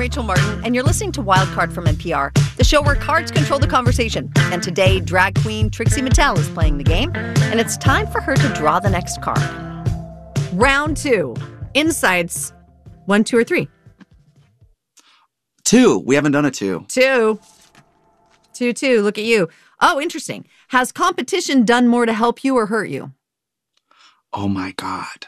Rachel Martin, and you're listening to Wildcard from NPR, the show where cards control the conversation. And today, drag queen Trixie Mattel is playing the game, and it's time for her to draw the next card. Round 2. Insights. 1, 2, or 3? 2. We haven't done a 2. 2. 2. Look at you. Oh, interesting. Has competition done more to help you or hurt you? Oh, my God.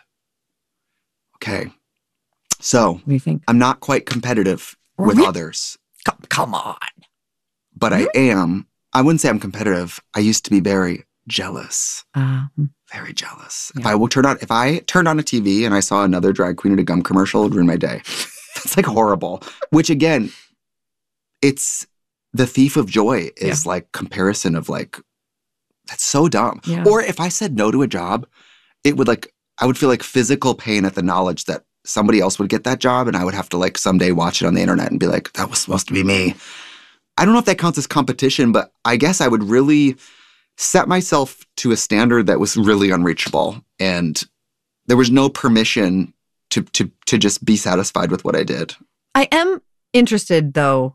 Okay. So, What do you think? I'm not quite competitive with others. Come on. But I am. I wouldn't say I'm competitive. I used to be very jealous. Very jealous. Yeah. If I turned on a TV and I saw another drag queen at a gum commercial, it would ruin my day. That's like horrible. Which again, it's the thief of joy is like comparison of like, that's so dumb. Yeah. Or if I said no to a job, it would like, I would feel like physical pain at the knowledge that somebody else would get that job and I would have to like someday watch it on the internet and be like, that was supposed to be me. I don't know if that counts as competition, but I guess I would really set myself to a standard that was really unreachable. And there was no permission to just be satisfied with what I did. I am interested, though.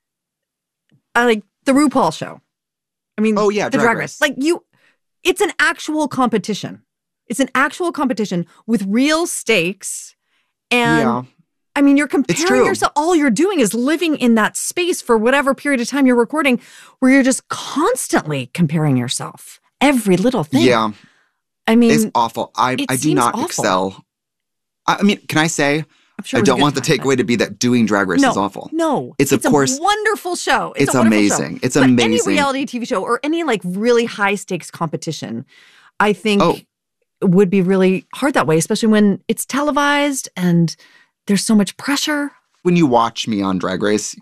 I like the RuPaul show. I mean, oh, yeah, the Drag Race. Like it's an actual competition. It's an actual competition with real stakes. And I mean, you're comparing yourself. All you're doing is living in that space for whatever period of time you're recording where you're just constantly comparing yourself. Every little thing. Yeah. I mean, it's awful. I do not excel. I mean, can I say, sure I don't want the takeaway to be that doing Drag Race is awful. No. It's of course a wonderful show. It's a wonderful amazing. Show. It's but amazing. Any reality TV show or any like really high stakes competition, I think would be really hard that way, especially when it's televised and there's so much pressure. When you watch me on Drag Race,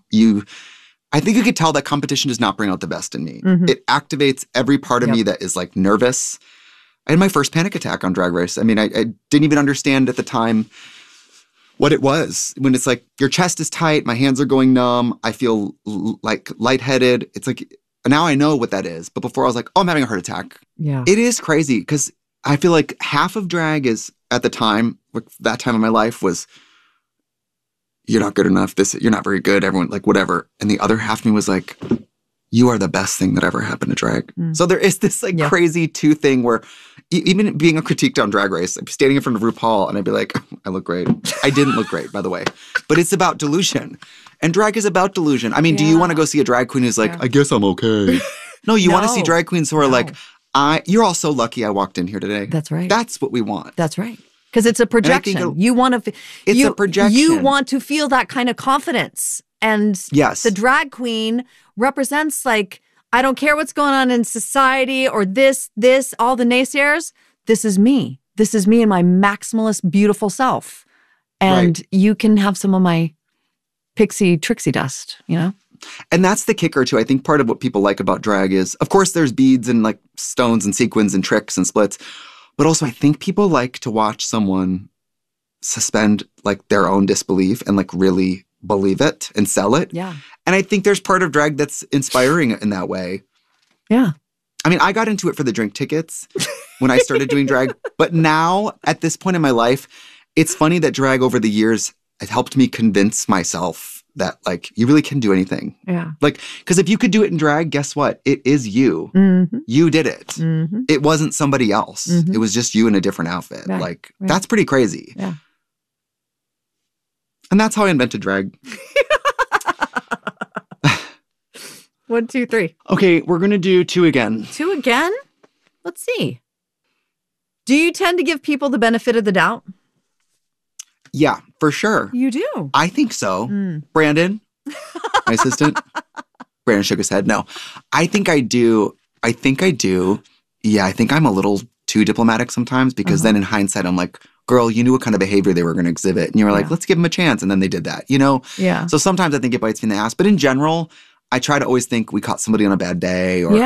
I think you could tell that competition does not bring out the best in me. Mm-hmm. It activates every part of me that is like nervous. I had my first panic attack on Drag Race. I mean, I didn't even understand at the time what it was. When it's like, your chest is tight, my hands are going numb, I feel like lightheaded. It's like, now I know what that is. But before I was like, oh, I'm having a heart attack. Yeah. It is crazy because I feel like half of drag is, at the time, like that time of my life was, you're not good enough, you're not very good, everyone, like whatever. And the other half of me was like, you are the best thing that ever happened to drag. So there is this like crazy two thing where even being critiqued on Drag Race, I'm standing in front of RuPaul and I'd be like, I look great. I didn't look great, by the way. But it's about delusion. And drag is about delusion. I mean, do you want to go see a drag queen who's like, I guess I'm okay? No, you want to see drag queens who are like, you're all so lucky I walked in here today. That's right. That's what we want. That's right. Because it's a projection. You want to. It's a projection. You want to feel that kind of confidence, and the drag queen represents like, I don't care what's going on in society or this, all the naysayers. This is me. This is me and my maximalist, beautiful self, and you can have some of my pixie Trixie dust. You know. And that's the kicker, too. I think part of what people like about drag is, of course, there's beads and like stones and sequins and tricks and splits. But also, I think people like to watch someone suspend like their own disbelief and like really believe it and sell it. Yeah. And I think there's part of drag that's inspiring in that way. Yeah. I mean, I got into it for the drink tickets when I started doing drag. But now, at this point in my life, it's funny that drag over the years has helped me convince myself that like you really can do anything. Yeah. Like, because if you could do it in drag, guess what? It is you. Mm-hmm. You did it. Mm-hmm. It wasn't somebody else. Mm-hmm. It was just you in a different outfit. Right. Like, that's pretty crazy. Yeah. And that's how I invented drag. 1, 2, 3. Okay, we're going to do 2 again. 2 again? Let's see. Do you tend to give people the benefit of the doubt? Yeah, for sure. You do? I think so. Brandon, my assistant. Brandon shook his head. No, I think I do. Yeah, I think I'm a little too diplomatic sometimes because then in hindsight, I'm like, girl, you knew what kind of behavior they were going to exhibit. And you were like, let's give them a chance. And then they did that, you know? Yeah. So sometimes I think it bites me in the ass. But in general, I try to always think we caught somebody on a bad day or,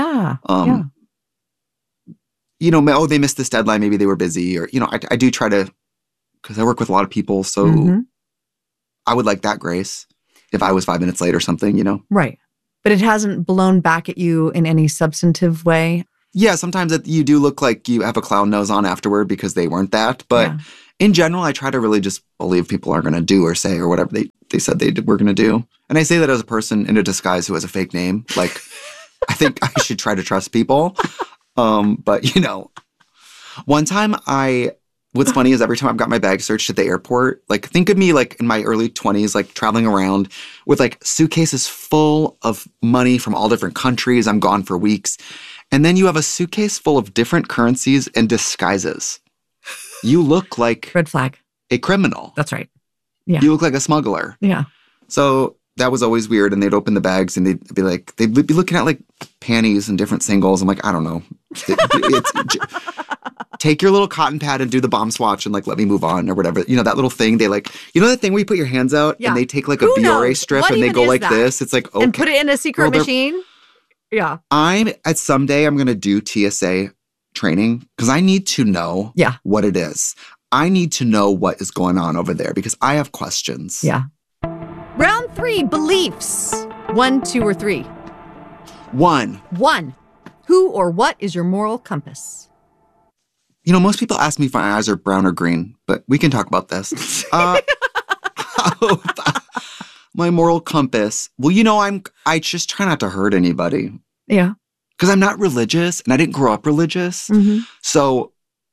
you know, they missed this deadline. Maybe they were busy or, you know, I do try to, because I work with a lot of people. So I would like that grace if I was 5 minutes late or something, you know? Right. But it hasn't blown back at you in any substantive way? Yeah, sometimes you do look like you have a clown nose on afterward because they weren't that. But in general, I try to really just believe people are going to do or say or whatever they they said they were going to do. And I say that as a person in a disguise who has a fake name. Like, I think I should try to trust people. But, you know, one time what's funny is every time I've got my bag searched at the airport, like think of me like in my early 20s, like traveling around with like suitcases full of money from all different countries. I'm gone for weeks. And then you have a suitcase full of different currencies and disguises. You look like red flag. A criminal. That's right. Yeah. You look like a smuggler. Yeah. So that was always weird. And they'd open the bags and they'd be looking at like panties and different singles. I'm like, I don't know. Take your little cotton pad and do the bomb swatch and like let me move on or whatever. You know, that little thing they like, you know that thing where you put your hands out and they take like a Biore strip and they go like this. It's like, okay. And put it in a secret machine. Yeah. Someday I'm going to do TSA training because I need to know what it is. I need to know what is going on over there because I have questions. Yeah. Round 3, beliefs. 1, 2, or 3? 1. Who or what is your moral compass? You know, most people ask me if my eyes are brown or green, but we can talk about this. My moral compass. Well, you know, I just try not to hurt anybody. Yeah. Because I'm not religious and I didn't grow up religious. Mm-hmm. So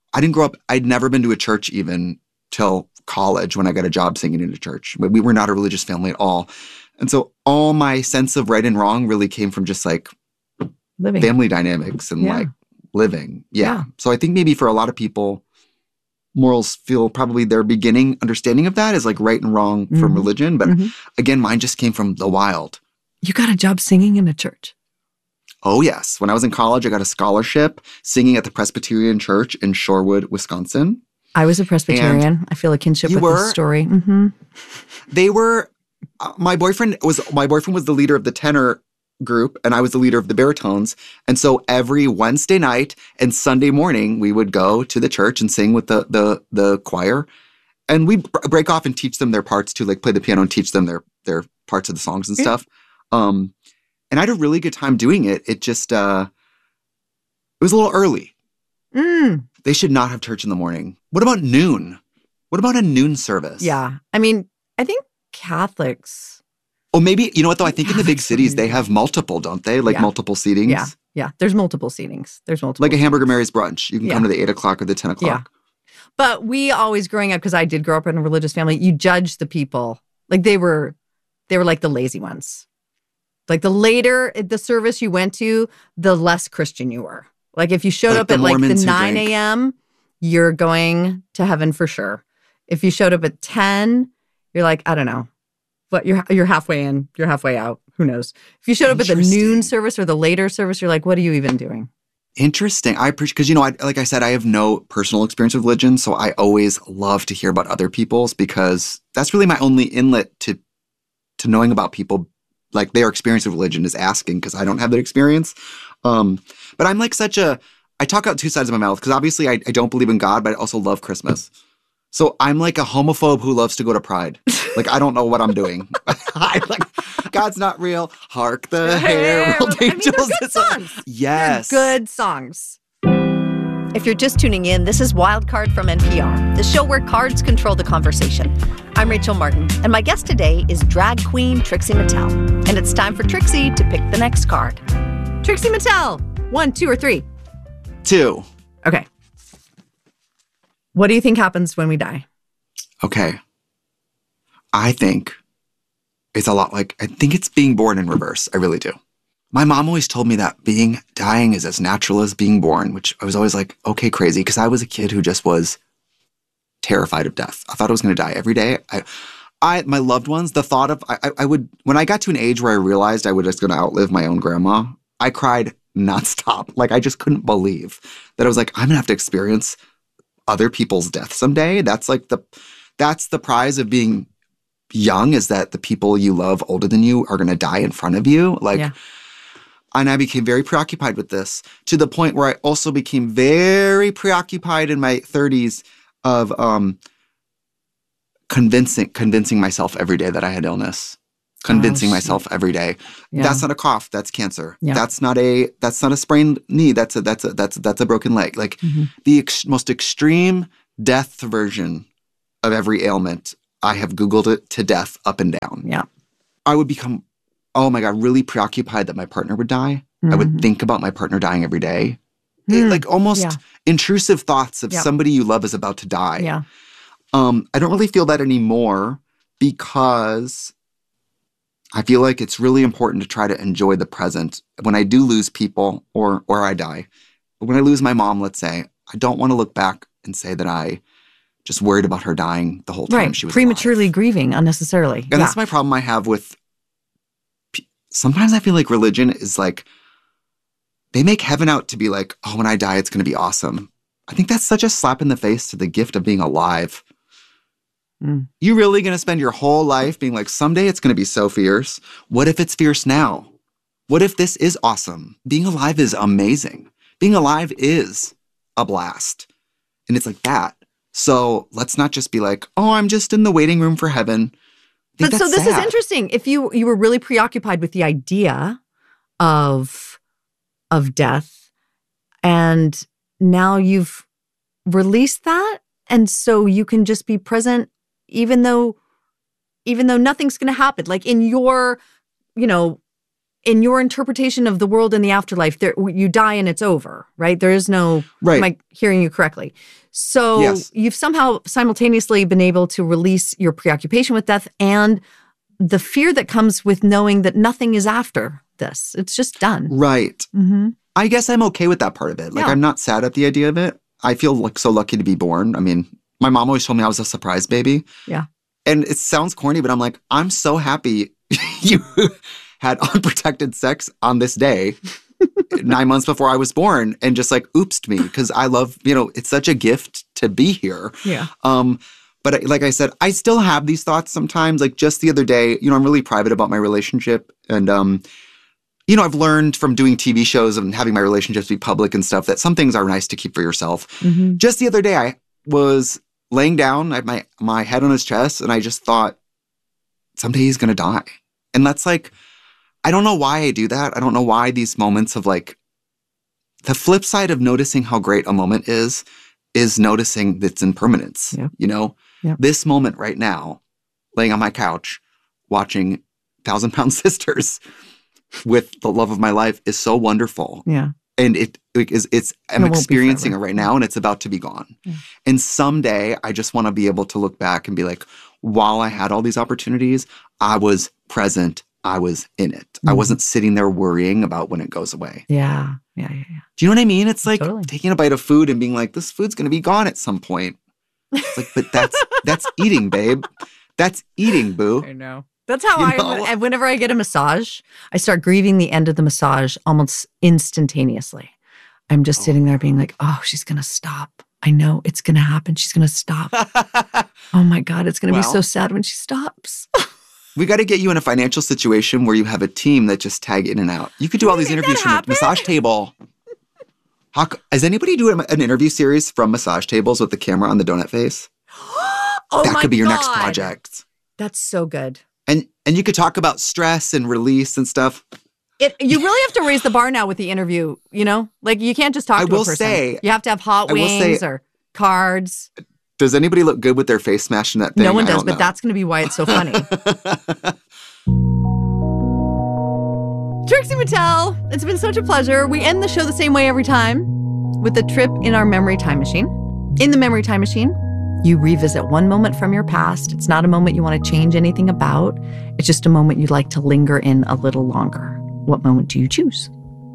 I'd never been to a church even till college when I got a job singing in a church. We were not a religious family at all. And so all my sense of right and wrong really came from just like living. Family dynamics and like living. Yeah. So I think maybe for a lot of people, morals feel probably their beginning understanding of that is like right and wrong from religion. But again, mine just came from the wild. You got a job singing in a church? Oh, yes. When I was in college, I got a scholarship singing at the Presbyterian Church in Shorewood, Wisconsin. I was a Presbyterian. I feel a kinship with this story. Mm-hmm. They were, my boyfriend was the leader of the tenor group and I was the leader of the baritones. And so every Wednesday night and Sunday morning, we would go to the church and sing with the choir. And we'd break off and teach them their parts too, like play the piano and teach them their parts of the songs and stuff. And I had a really good time doing it. It just, it was a little early. They should not have church in the morning. What about noon? What about a noon service? Yeah. I mean, I think Catholics. Oh, maybe, you know what though? I think in the big cities, they have multiple, don't they? Like multiple seatings. Yeah. Yeah. There's multiple seatings. Like a Hamburger Mary's brunch. You can come to the 8 o'clock or the 10 o'clock. Yeah. But we always growing up, because I did grow up in a religious family, you judge the people. Like they were like the lazy ones. Like the later the service you went to, the less Christian you were. Like if you showed up at like the 9 a.m., you're going to heaven for sure. If you showed up at 10, you're like, I don't know. But you're halfway in, you're halfway out. Who knows? If you showed up at the noon service or the later service, you're like, what are you even doing? Interesting. I appreciate, because, you know, like I said, I have no personal experience with religion, so I always love to hear about other people's because that's really my only inlet to knowing about people. Like their experience of religion is asking because I don't have that experience. But I'm like I talk out two sides of my mouth because obviously I don't believe in God, but I also love Christmas. So I'm like a homophobe who loves to go to Pride. Like, I don't know what I'm doing. God's not real. Hark the herald angels. They're good songs. Yes. They're good songs. If you're just tuning in, this is Wildcard from NPR, the show where cards control the conversation. I'm Rachel Martin, and my guest today is drag queen Trixie Mattel. And it's time for Trixie to pick the next card. Trixie Mattel, 1, 2, or 3? 2. Okay. What do you think happens when we die? Okay. I think it's a lot like, I think it's being born in reverse. I really do. My mom always told me that dying is as natural as being born, which I was always like, okay, crazy. Because I was a kid who just was terrified of death. I thought I was going to die every day. My loved ones, the thought of, I would, when I got to an age where I realized I was just going to outlive my own grandma, I cried nonstop. Like, I just couldn't believe that I was like, I'm going to have to experience other people's death someday. That's the prize of being young, is that the people you love older than you are going to die in front of you. And I became very preoccupied with this, to the point where I also became very preoccupied in my 30s of convincing myself every day that I had illness. Convincing myself every day. Yeah. That's not a cough. That's cancer. Yeah. That's not a sprained knee. That's a broken leg. Like the most extreme death version of every ailment I have Googled it to death up and down. Yeah. I would become, oh my God, really preoccupied that my partner would die. I would think about my partner dying every day. Like almost intrusive thoughts of somebody you love is about to die. Yeah. I don't really feel that anymore because I feel like it's really important to try to enjoy the present. When I do lose people or I die, but when I lose my mom, let's say, I don't want to look back and say that I just worried about her dying the whole time she was prematurely alive. grieving unnecessarily. And that's my problem I have with, sometimes I feel like religion is like, they make heaven out to be like, oh, when I die, it's going to be awesome. I think that's such a slap in the face to the gift of being alive. You really going to spend your whole life being like, someday it's going to be so fierce. What if it's fierce now? What if this is awesome? Being alive is amazing. Being alive is a blast. And it's like that. So let's not just be like, oh, I'm just in the waiting room for heaven. But so this is interesting. If you were really preoccupied with the idea of death, and now you've released that, and so you can just be present even though nothing's going to happen. Like in your interpretation of the world in the afterlife, you die and it's over, right? There is no, am I hearing you correctly? So you've somehow simultaneously been able to release your preoccupation with death and the fear that comes with knowing that nothing is after this. It's just done. Right. Mm-hmm. I guess I'm okay with that part of it. Like, I'm not sad at the idea of it. I feel like so lucky to be born. I mean, my mom always told me I was a surprise baby. Yeah. And it sounds corny, but I'm like, I'm so happy you had unprotected sex on this day 9 months before I was born and just like oopsed me because I love, it's such a gift to be here. Yeah. But like I said, I still have these thoughts sometimes. Like just the other day, I'm really private about my relationship. And, I've learned from doing TV shows and having my relationships be public and stuff that some things are nice to keep for yourself. Mm-hmm. Just the other day, I was laying down, I had my head on his chest, and I just thought, someday he's going to die. And that's like, I don't know why I do that. I don't know why these moments of like, the flip side of noticing how great a moment is noticing its impermanence. Yeah. This moment right now, laying on my couch, watching 1,000-Pound Sisters with the love of my life is so wonderful. Yeah. And I'm experiencing it right now and it's about to be gone. Yeah. And someday I just want to be able to look back and be like, while I had all these opportunities, I was present. I was in it. Mm-hmm. I wasn't sitting there worrying about when it goes away. Yeah. Do you know what I mean? It's like taking a bite of food and being like, this food's going to be gone at some point. It's like, but that's eating, babe. That's eating, boo. I know. That's how whenever I get a massage, I start grieving the end of the massage almost instantaneously. I'm just sitting there being like, oh, she's going to stop. I know it's going to happen. She's going to stop. Oh my God, it's going to be so sad when she stops. We got to get you in a financial situation where you have a team that just tag in and out. You could do all these interviews from the massage table. Does anybody do an interview series from massage tables with the camera on the donut face? That could be your next project. That's so good. And you could talk about stress and release and stuff. You really have to raise the bar now with the interview, Like you can't just talk to a person. You have to have hot wings or cards. Does anybody look good with their face smashed in that thing? No one does, but that's going to be why it's so funny. Trixie Mattel, it's been such a pleasure. We end the show the same way every time with a trip in our memory time machine. In the memory time machine, you revisit one moment from your past. It's not a moment you want to change anything about. It's just a moment you'd like to linger in a little longer. What moment do you choose?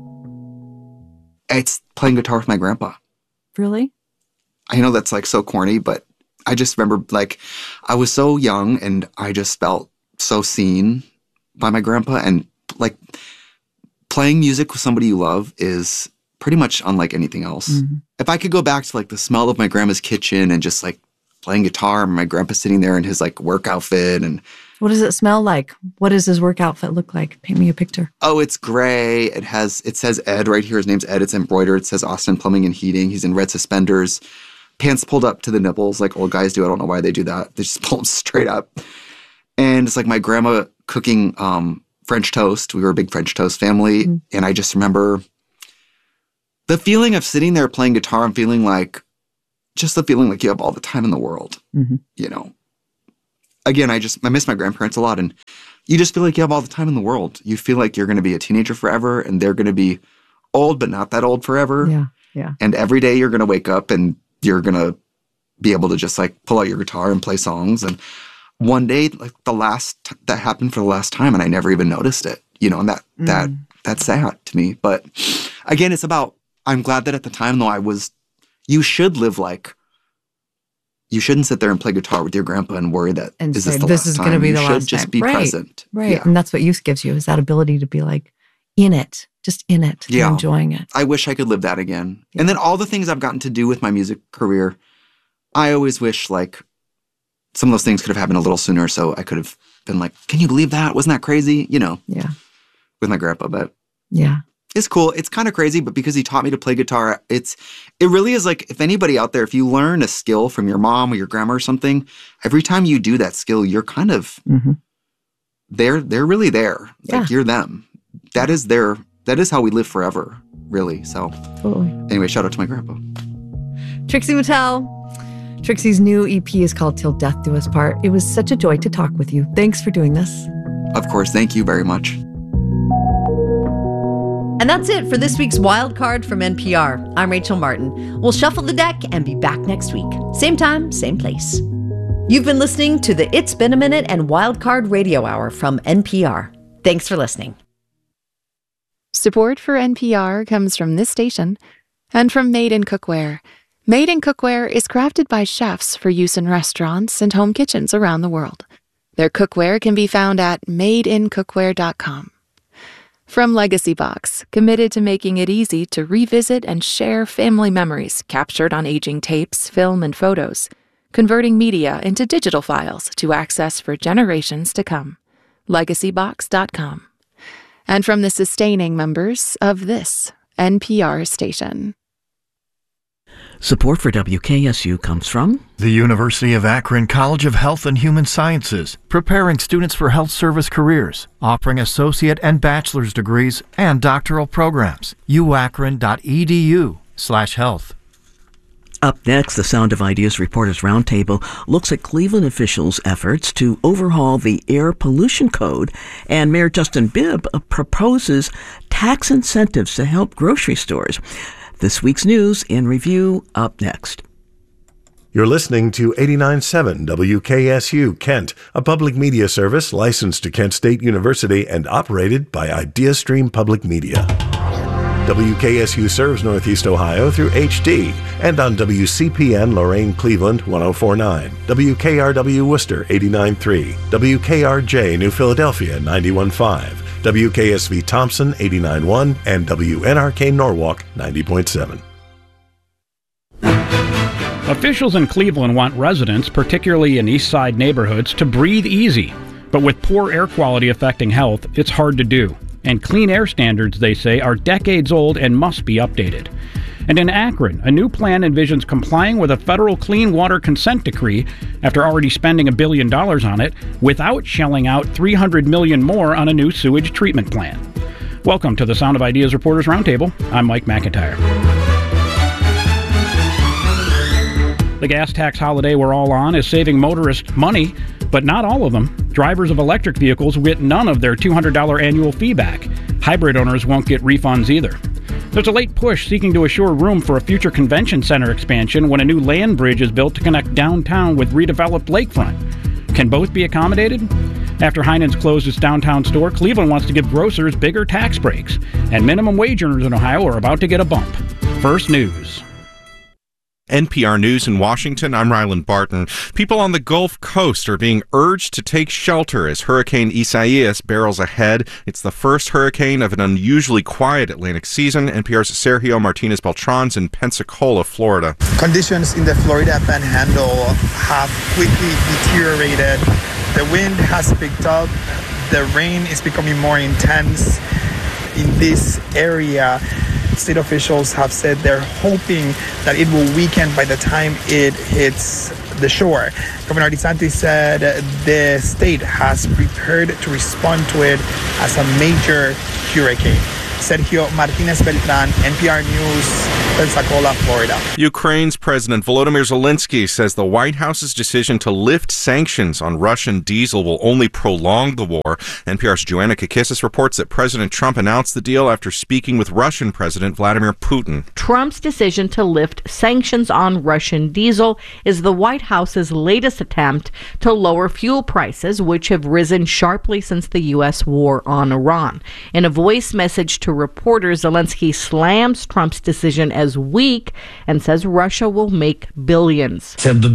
It's playing guitar with my grandpa. Really? I know that's like so corny, but I just remember like I was so young and I just felt so seen by my grandpa. And like playing music with somebody you love is pretty much unlike anything else. Mm-hmm. If I could go back to like the smell of my grandma's kitchen and just like playing guitar and my grandpa sitting there in his like work outfit and... What does it smell like? What does his work outfit look like? Paint me a picture. Oh, it's gray. It says Ed right here. His name's Ed. It's embroidered. It says Austin Plumbing and Heating. He's in red suspenders. Pants pulled up to the nipples like old guys do. I don't know why they do that. They just pull them straight up. And it's like my grandma cooking French toast. We were a big French toast family. Mm-hmm. And I just remember the feeling of sitting there playing guitar and feeling like, just the feeling like you have all the time in the world, mm-hmm. again, I miss my grandparents a lot. And you just feel like you have all the time in the world. You feel like you're going to be a teenager forever and they're going to be old, but not that old forever. Yeah. Yeah. And every day you're going to wake up and you're going to be able to just like pull out your guitar and play songs. And one day, like that happened for the last time and I never even noticed it, and that's sad to me. But again, it's about, I'm glad that at the time though you should live like, you shouldn't sit there and play guitar with your grandpa and worry that this is going to be the last time. You should just be present. Right. Yeah. And that's what youth gives you, is that ability to be like in it, just in it, and enjoying it. I wish I could live that again. Yeah. And then all the things I've gotten to do with my music career, I always wish like some of those things could have happened a little sooner, so I could have been like, can you believe that? Wasn't that crazy? Yeah. With my grandpa, but yeah. It's cool. It's kind of crazy, but because he taught me to play guitar, it really is like, if anybody out there, if you learn a skill from your mom or your grandma or something, every time you do that skill, you're kind of, they're really there. Like you're them. That is how we live forever, really. So Anyway, shout out to my grandpa. Trixie Mattel. Trixie's new EP is called Till Death Do Us Part. It was such a joy to talk with you. Thanks for doing this. Of course. Thank you very much. And that's it for this week's Wild Card from NPR. I'm Rachel Martin. We'll shuffle the deck and be back next week. Same time, same place. You've been listening to the It's Been a Minute and Wild Card Radio Hour from NPR. Thanks for listening. Support for NPR comes from this station and from Made in Cookware. Made in Cookware is crafted by chefs for use in restaurants and home kitchens around the world. Their cookware can be found at madeincookware.com. From Legacy Box, committed to making it easy to revisit and share family memories captured on aging tapes, film, and photos, converting media into digital files to access for generations to come. Legacybox.com. And from the sustaining members of this NPR station. Support for WKSU comes from the University of Akron College of Health and Human Sciences, preparing students for health service careers, offering associate and bachelor's degrees and doctoral programs. uakron.edu/health. Up next, the Sound of Ideas Reporters Roundtable looks at Cleveland officials' efforts to overhaul the air pollution code, and Mayor Justin Bibb proposes tax incentives to help grocery stores. This week's news in review up next. You're listening to 89.7 WKSU Kent, a public media service licensed to Kent State University and operated by IdeaStream Public Media. WKSU serves Northeast Ohio through HD and on WCPN Lorain Cleveland 104.9, WKRW Worcester 89.3, WKRJ New Philadelphia 91.5, WKSV Thompson 89.1, and WNRK Norwalk 90.7. Officials in Cleveland want residents, particularly in East Side neighborhoods, to breathe easy. But with poor air quality affecting health, it's hard to do. And clean air standards, they say, are decades old and must be updated. And in Akron, a new plan envisions complying with a federal clean water consent decree after already spending $1 billion on it without shelling out $300 million more on a new sewage treatment plant. Welcome to the Sound of Ideas Reporters Roundtable. I'm Mike McIntyre. The gas tax holiday we're all on is saving motorists money, but not all of them. Drivers of electric vehicles will get none of their $200 annual fee back. Hybrid owners won't get refunds either. There's a late push seeking to assure room for a future convention center expansion when a new land bridge is built to connect downtown with redeveloped lakefront. Can both be accommodated? After Heinen's closed its downtown store, Cleveland wants to give grocers bigger tax breaks, and minimum wage earners in Ohio are about to get a bump. First News. NPR News in Washington, I'm Ryland Barton. People on the Gulf Coast are being urged to take shelter as Hurricane Isaias barrels ahead. It's the first hurricane of an unusually quiet Atlantic season. NPR's Sergio Martinez Beltran's in Pensacola, Florida. Conditions in the Florida Panhandle have quickly deteriorated. The wind has picked up. The rain is becoming more intense in this area. State officials have said they're hoping that it will weaken by the time it hits the shore. Governor DeSantis said the state has prepared to respond to it as a major hurricane. Sergio Martinez Beltran, NPR News, Pensacola, Florida. Ukraine's President Volodymyr Zelensky says the White House's decision to lift sanctions on Russian diesel will only prolong the war. NPR's Joanna Kakissis reports that President Trump announced the deal after speaking with Russian President Vladimir Putin. Trump's decision to lift sanctions on Russian diesel is the White House's latest attempt to lower fuel prices, which have risen sharply since the U.S. war on Iran. In a voice message to reporters, Zelensky slams Trump's decision as weak and says Russia will make billions.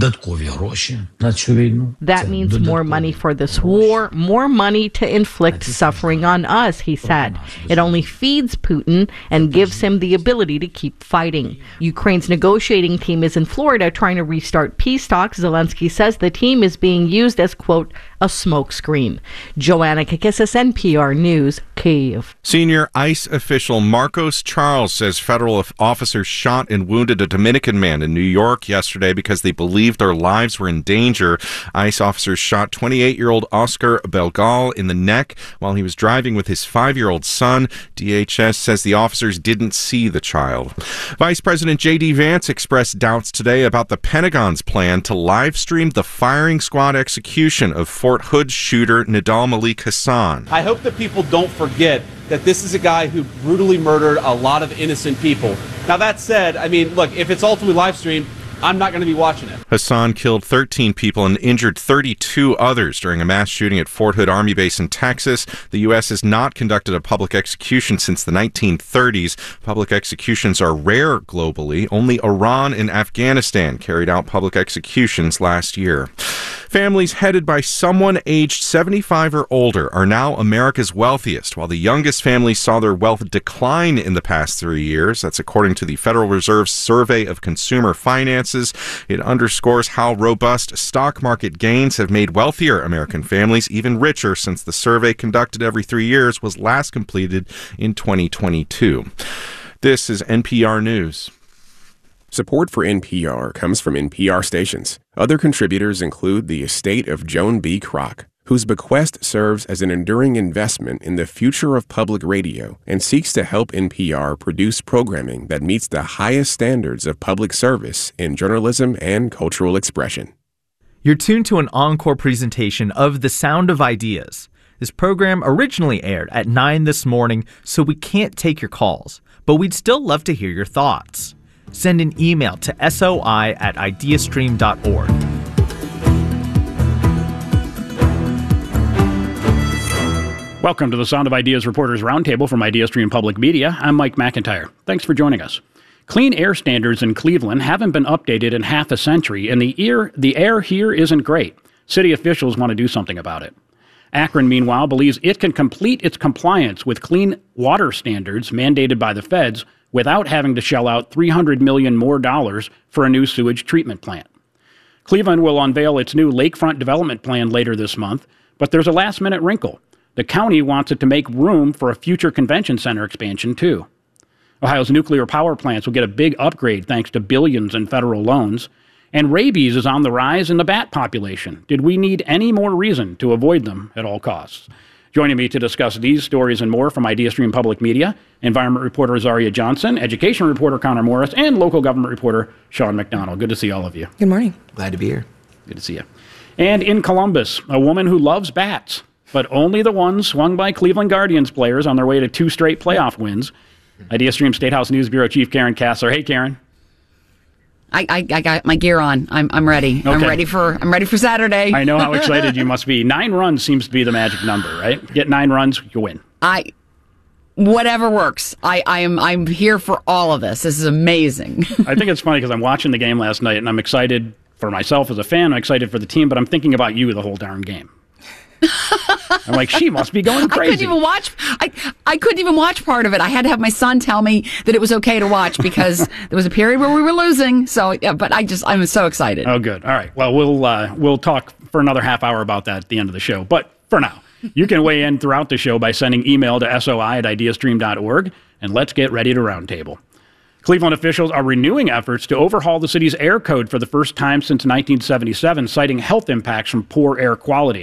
That means more money for this war, more money to inflict suffering on us, he said. It only feeds Putin and gives him the ability to keep fighting. Ukraine's negotiating team is in Florida trying to restart peace talks. Zelensky says the team is being used as, quote, a smokescreen. Joanna Kakissis, NPR News, Kyiv. Senior ICE official Marcos Charles says federal officers shot and wounded a Dominican man in New York yesterday because they believed their lives were in danger. ICE officers shot 28-year-old Oscar Belgal in the neck while he was driving with his 5-year-old son. DHS says the officers didn't see the child. Vice President J.D. Vance expressed doubts today about the Pentagon's plan to live stream the firing squad execution of Fort Hood shooter Nidal Malik Hasan. I hope that people don't forget that this is a guy who brutally murdered a lot of innocent people. Now, that said, I mean, look, if it's ultimately live streamed, I'm not going to be watching it. Hasan killed 13 people and injured 32 others during a mass shooting at Fort Hood Army Base in Texas. The U.S. has not conducted a public execution since the 1930s. Public executions are rare globally. Only Iran and Afghanistan carried out public executions last year. Families headed by someone aged 75 or older are now America's wealthiest, while the youngest families saw their wealth decline in the past 3 years. That's according to the Federal Reserve's Survey of Consumer Finances. It underscores how robust stock market gains have made wealthier American families even richer since the survey conducted every 3 years was last completed in 2022. This is NPR News. Support for NPR comes from NPR stations. Other contributors include the estate of Joan B. Kroc, whose bequest serves as an enduring investment in the future of public radio and seeks to help NPR produce programming that meets the highest standards of public service in journalism and cultural expression. You're tuned to an encore presentation of The Sound of Ideas. This program originally aired at 9 this morning, so we can't take your calls, but we'd still love to hear your thoughts. Send an email to soi@ideastream.org. Welcome to the Sound of Ideas Reporters Roundtable from IdeaStream Public Media. I'm Mike McIntyre. Thanks for joining us. Clean air standards in Cleveland haven't been updated in half a century, and the air here isn't great. City officials want to do something about it. Akron, meanwhile, believes it can complete its compliance with clean water standards mandated by the feds without having to shell out $300 million more for a new sewage treatment plant. Cleveland will unveil its new lakefront development plan later this month, but there's a last-minute wrinkle. The county wants it to make room for a future convention center expansion, too. Ohio's nuclear power plants will get a big upgrade thanks to billions in federal loans. And rabies is on the rise in the bat population. Did we need any more reason to avoid them at all costs? Joining me to discuss these stories and more from IdeaStream Public Media, environment reporter Azaria Johnson, education reporter Connor Morris, and local government reporter Sean McDonald. Good to see all of you. Good morning. Glad to be here. Good to see you. And in Columbus, a woman who loves bats, but only the ones swung by Cleveland Guardians players on their way to 2 straight playoff wins. IdeaStream State House News Bureau Chief Karen Kassler. Hey, Karen. I got my gear on. I'm ready. Okay. I'm ready for Saturday. I know how excited you must be. 9 runs seems to be the magic number, right? Get 9 runs, you win. Whatever works. I'm here for all of this. This is amazing. I think it's funny because I'm watching the game last night and I'm excited for myself as a fan. I'm excited for the team, but I'm thinking about you the whole darn game. I'm like, she must be going crazy. I couldn't even watch part of it. I had to have my son tell me that it was okay to watch because there was a period where we were losing. So, yeah, but I'm so excited. Oh, good. All right. Well, we'll talk for another half hour about that at the end of the show. But for now, you can weigh in throughout the show by sending email to soi@ideastream.org, and let's get ready to roundtable. Cleveland officials are renewing efforts to overhaul the city's air code for the first time since 1977, citing health impacts from poor air quality.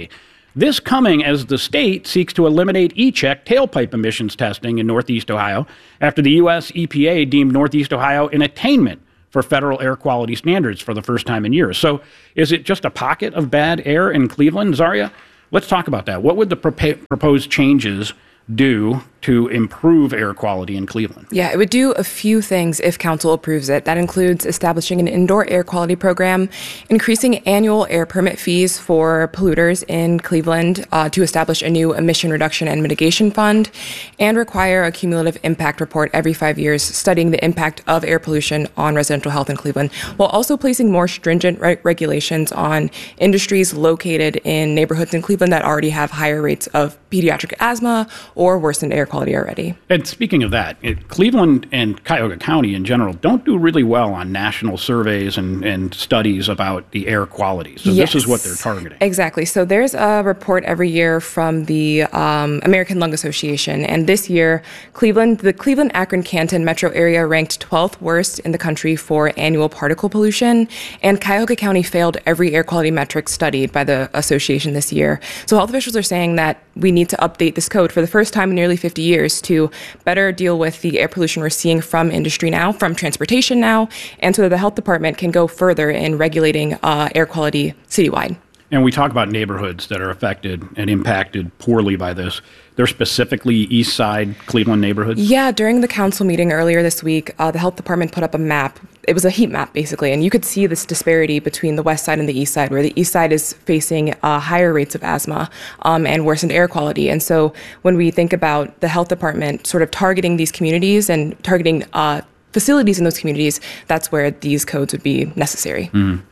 This coming as the state seeks to eliminate E-Check tailpipe emissions testing in Northeast Ohio after the U.S. EPA deemed Northeast Ohio an attainment for federal air quality standards for the first time in years. So is it just a pocket of bad air in Cleveland, Zaria? Let's talk about that. What would the proposed changes do to improve air quality in Cleveland? Yeah, it would do a few things if council approves it. That includes establishing an indoor air quality program, increasing annual air permit fees for polluters in Cleveland to establish a new emission reduction and mitigation fund, and require a cumulative impact report every 5 years studying the impact of air pollution on residential health in Cleveland, while also placing more stringent regulations on industries located in neighborhoods in Cleveland that already have higher rates of pediatric asthma or worsened air quality already. And speaking of that, Cleveland and Cuyahoga County in general don't do really well on national surveys and studies about the air quality. So yes, this is what they're targeting. Exactly. So there's a report every year from the American Lung Association. And this year, the Cleveland-Akron-Canton metro area ranked 12th worst in the country for annual particle pollution. And Cuyahoga County failed every air quality metric studied by the association this year. So health officials are saying that we need to update this code for the first time in nearly 50 years to better deal with the air pollution we're seeing from industry now, from transportation now, and so that the health department can go further in regulating air quality citywide. And we talk about neighborhoods that are affected and impacted poorly by this. They're specifically East Side Cleveland neighborhoods? Yeah, during the council meeting earlier this week, the health department put up a map. It was a heat map, basically, and you could see this disparity between the west side and the east side, where the east side is facing higher rates of asthma and worsened air quality. And so when we think about the health department sort of targeting these communities and targeting facilities in those communities, that's where these codes would be necessary. Mm-hmm.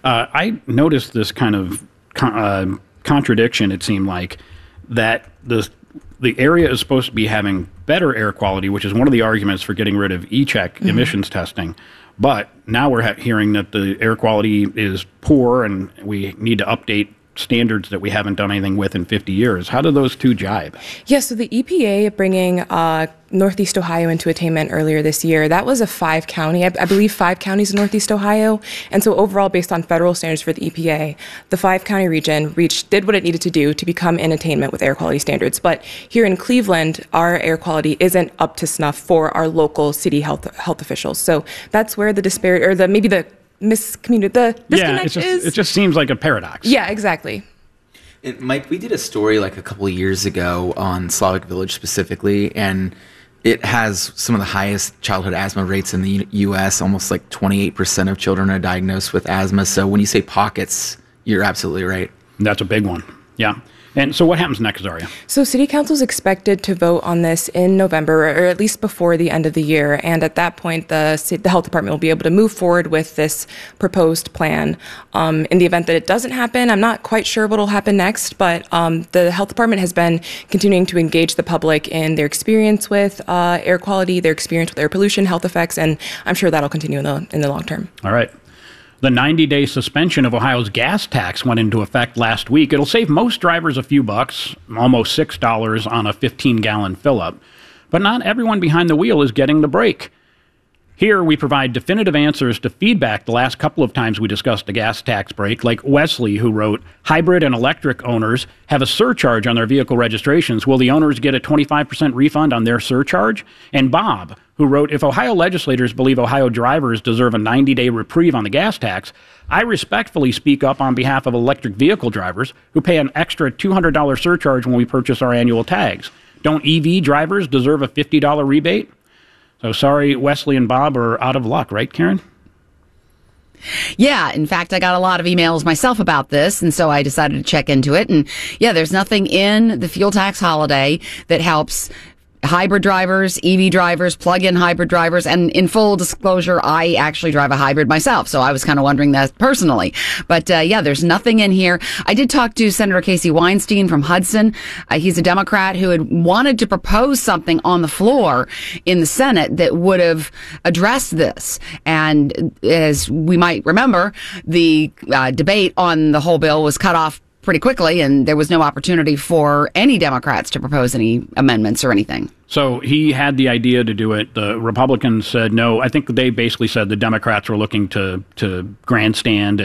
I noticed this kind of contradiction, it seemed like, that the area is supposed to be having better air quality, which is one of the arguments for getting rid of E-Check emissions testing. But now we're hearing that the air quality is poor and we need to update standards that we haven't done anything with in 50 years. How do those two jibe? Yeah, so the EPA bringing Northeast Ohio into attainment earlier this year, that was a 5-county, I believe 5 counties in Northeast Ohio. And so overall, based on federal standards for the EPA, the 5-county region did what it needed to do to become in attainment with air quality standards. But here in Cleveland, our air quality isn't up to snuff for our local city health officials. So that's where the disparity, or the disconnect is. It just seems like a paradox. Yeah, exactly. Mike, we did a story like a couple of years ago on Slavic Village specifically, and it has some of the highest childhood asthma rates in the U.S. Almost like 28% of children are diagnosed with asthma. So when you say pockets, you're absolutely right. That's a big one. Yeah. And so what happens next, Zaria? So City Council is expected to vote on this in November, or at least before the end of the year. And at that point, the health department will be able to move forward with this proposed plan. In the event that it doesn't happen, I'm not quite sure what will happen next, but the health department has been continuing to engage the public in their experience with air quality, their experience with air pollution, health effects, and I'm sure that'll continue in the long term. All right. The 90-day suspension of Ohio's gas tax went into effect last week. It'll save most drivers a few bucks, almost $6 on a 15-gallon fill-up. But not everyone behind the wheel is getting the break. Here, we provide definitive answers to feedback the last couple of times we discussed the gas tax break, like Wesley, who wrote, hybrid and electric owners have a surcharge on their vehicle registrations. Will the owners get a 25% refund on their surcharge? And Bob, who wrote, if Ohio legislators believe Ohio drivers deserve a 90-day reprieve on the gas tax, I respectfully speak up on behalf of electric vehicle drivers who pay an extra $200 surcharge when we purchase our annual tags. Don't EV drivers deserve a $50 rebate? So sorry, Wesley and Bob are out of luck, right, Karen? Yeah, in fact, I got a lot of emails myself about this, and so I decided to check into it. And yeah, there's nothing in the fuel tax holiday that helps hybrid drivers, EV drivers, plug-in hybrid drivers, and in full disclosure, I actually drive a hybrid myself, so I was kind of wondering that personally. But yeah, there's nothing in here. I did talk to Senator Casey Weinstein from Hudson. He's a Democrat who had wanted to propose something on the floor in the Senate that would have addressed this. And as we might remember, the debate on the whole bill was cut off pretty quickly, and there was no opportunity for any Democrats to propose any amendments or anything. So he had the idea to do it. The Republicans said no. I think they basically said the Democrats were looking to grandstand and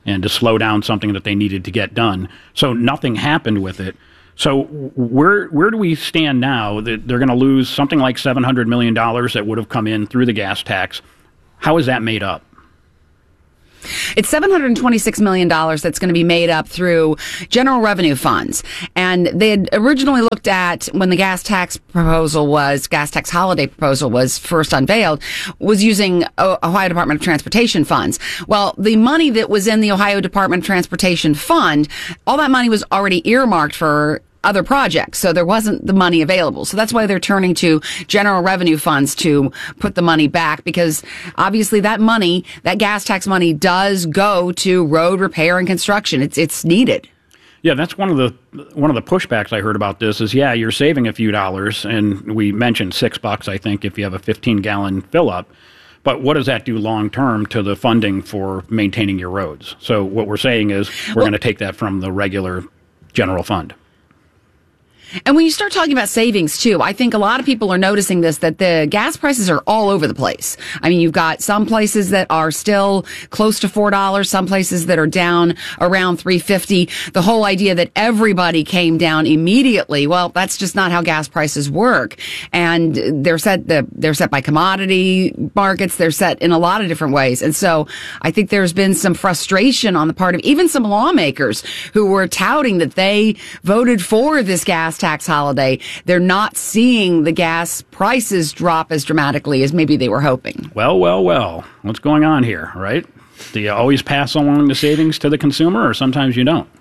and to slow down something that they needed to get done. So nothing happened with it. So where do we stand now? That they're going to lose something like $700 million that would have come in through the gas tax. How is that made up? It's $726 million that's going to be made up through general revenue funds. And they had originally looked at, when the gas tax holiday proposal was first unveiled, was using Ohio Department of Transportation funds. Well, the money that was in the Ohio Department of Transportation fund, all that money was already earmarked for other projects, so there wasn't the money available. So that's why they're turning to general revenue funds to put the money back, because obviously that money, that gas tax money, does go to road repair and construction. It's needed. Yeah, that's one of the pushbacks I heard about this is, you're saving a few dollars, and we mentioned $6, I think, if you have a 15-gallon fill-up. But what does that do long-term to the funding for maintaining your roads? So what we're saying is we're going to take that from the regular general fund. And when you start talking about savings, too, I think a lot of people are noticing this, that the gas prices are all over the place. I mean, you've got some places that are still close to $4, some places that are down around $3.50. The whole idea that everybody came down immediately, well, that's just not how gas prices work. And they're set by commodity markets. They're set in a lot of different ways. And so I think there's been some frustration on the part of even some lawmakers who were touting that they voted for this gas tax holiday. They're not seeing the gas prices drop as dramatically as maybe they were hoping. Well. What's going on here, right? Do you always pass along the savings to the consumer, or sometimes you don't?